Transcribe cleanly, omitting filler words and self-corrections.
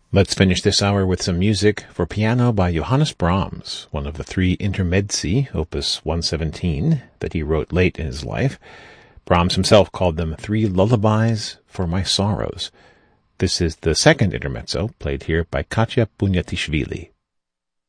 Let's finish this hour with some music for piano by Johannes Brahms, one of the 3 intermezzi, opus 117, that he wrote late in his life. Brahms himself called them 3 lullabies for my sorrows. This is the second intermezzo, played here by Katya Bunyatishvili.